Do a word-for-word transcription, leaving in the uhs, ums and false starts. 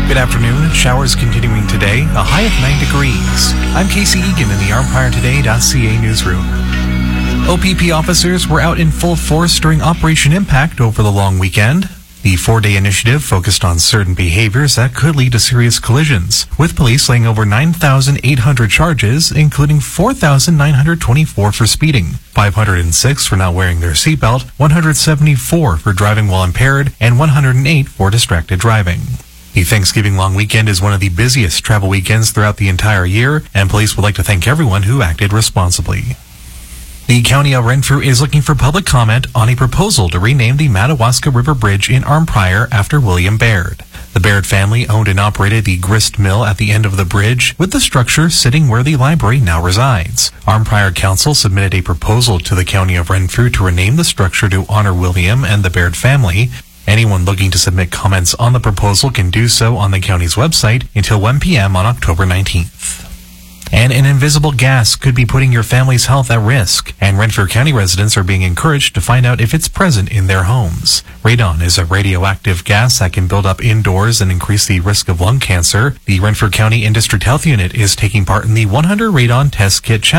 Good afternoon. Showers continuing today, a high of nine degrees. I'm Casey Egan in the Armpire Today dot C A newsroom. O P P officers were out in full force during Operation Impact over the long weekend. The four-day initiative focused on certain behaviors that could lead to serious collisions, with police laying over nine thousand eight hundred charges, including four thousand nine hundred twenty-four for speeding, five hundred six for not wearing their seatbelt, one hundred seventy-four for driving while impaired, and one hundred eight for distracted driving. The Thanksgiving long weekend is one of the busiest travel weekends throughout the entire year, and police would like to thank everyone who acted responsibly. The County of Renfrew is looking for public comment on a proposal to rename the Madawaska River Bridge in Arnprior after William Baird. The Baird family owned and operated the grist mill at the end of the bridge, with the structure sitting where the library now resides. Arnprior Council submitted a proposal to the County of Renfrew to rename the structure to honor William and the Baird family. Anyone looking to submit comments on the proposal can do so on the county's website until one p.m. on October nineteenth. And an invisible gas could be putting your family's health at risk, and Renfrew County residents are being encouraged to find out if it's present in their homes. Radon is a radioactive gas that can build up indoors and increase the risk of lung cancer. The Renfrew County District Health Unit is taking part in the one hundred Radon Test Kit Challenge.